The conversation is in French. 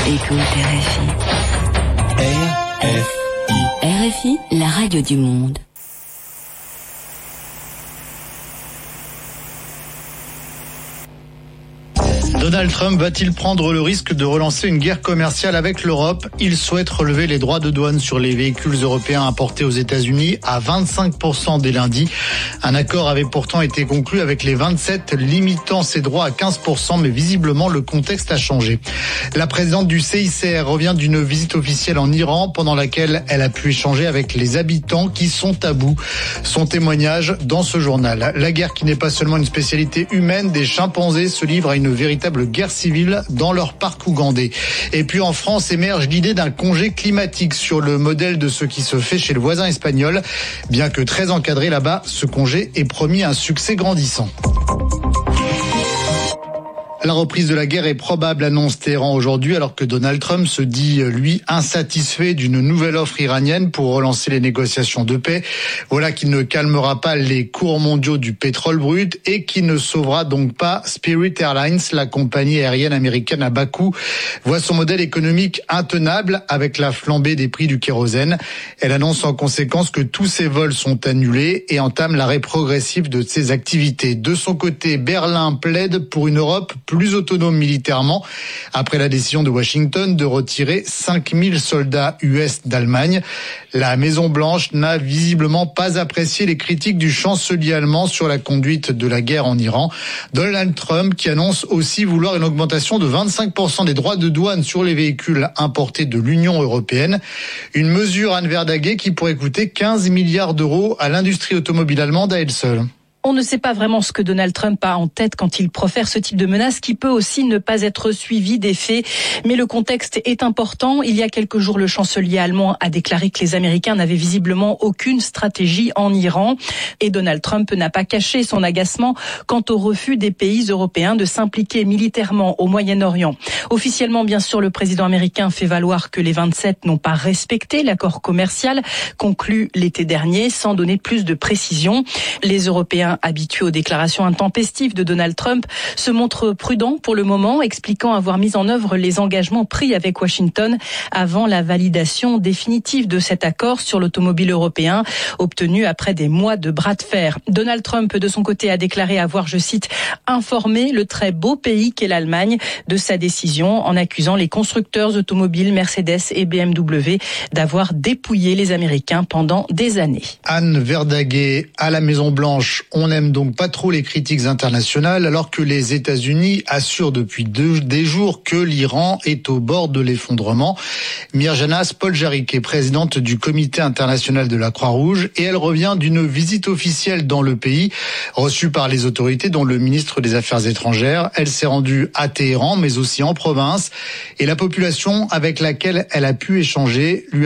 Écoute RFI. RFI, la radio du monde. Donald Trump va-t-il prendre le risque de relancer une guerre commerciale avec l'Europe ? Il souhaite relever les droits de douane sur les véhicules européens importés aux États-Unis à 25% dès lundi. Un accord avait pourtant été conclu avec les 27, limitant ces droits à 15%, mais visiblement le contexte a changé. La présidente du CICR revient d'une visite officielle en Iran, pendant laquelle elle a pu échanger avec les habitants qui sont à bout. Son témoignage dans ce journal. La guerre qui n'est pas seulement une spécialité humaine, des chimpanzés se livrent à une véritable guerre civile dans leur parc ougandais. Et puis en France émerge l'idée d'un congé climatique sur le modèle de ce qui se fait chez le voisin espagnol. Bien que très encadré là-bas, ce congé est promis un succès grandissant. La reprise de la guerre est probable, annonce Téhéran aujourd'hui, alors que Donald Trump se dit, lui, insatisfait d'une nouvelle offre iranienne pour relancer les négociations de paix. Voilà qui ne calmera pas les cours mondiaux du pétrole brut et qui ne sauvera donc pas Spirit Airlines, la compagnie aérienne américaine à bas coût. Voit son modèle économique intenable avec la flambée des prix du kérosène. Elle annonce en conséquence que tous ses vols sont annulés et entame l'arrêt progressif de ses activités. De son côté, Berlin plaide pour une Europe plus autonome militairement, après la décision de Washington de retirer 5000 soldats US d'Allemagne. La Maison-Blanche n'a visiblement pas apprécié les critiques du chancelier allemand sur la conduite de la guerre en Iran. Donald Trump qui annonce aussi vouloir une augmentation de 25% des droits de douane sur les véhicules importés de l'Union européenne. Une mesure, Anne Verdaguet, qui pourrait coûter 15 milliards d'euros à l'industrie automobile allemande à elle seule. On ne sait pas vraiment ce que Donald Trump a en tête quand il profère ce type de menace qui peut aussi ne pas être suivi des faits. Mais le contexte est important. Il y a quelques jours, le chancelier allemand a déclaré que les Américains n'avaient visiblement aucune stratégie en Iran. Et Donald Trump n'a pas caché son agacement quant au refus des pays européens de s'impliquer militairement au Moyen-Orient. Officiellement, bien sûr, le président américain fait valoir que les 27 n'ont pas respecté l'accord commercial conclu l'été dernier, sans donner plus de précision. Les Européens habitués aux déclarations intempestives de Donald Trump se montrent prudents pour le moment, expliquant avoir mis en œuvre les engagements pris avec Washington avant la validation définitive de cet accord sur l'automobile européen, obtenu après des mois de bras de fer. Donald Trump, de son côté, a déclaré avoir, je cite, informé le très beau pays qu'est l'Allemagne de sa décision, en accusant les constructeurs automobiles Mercedes et BMW d'avoir dépouillé les Américains pendant des années. Anne Verdaguet, à la Maison-Blanche, on n'aime donc pas trop les critiques internationales, alors que les États-Unis assurent depuis des jours que l'Iran est au bord de l'effondrement. Mirjana Spoljaric est présidente du Comité international de la Croix-Rouge et elle revient d'une visite officielle dans le pays, reçue par les autorités, dont le ministre des Affaires étrangères. Elle s'est rendue à Téhéran, mais aussi en province, et la population avec laquelle elle a pu échanger lui